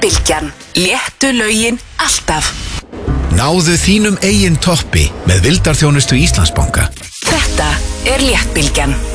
Bylgjan. Léttu lögin alltaf. Náðu þínum eigin toppi með vildarþjónustu Íslandsbanka. Þetta Léttbylgjan.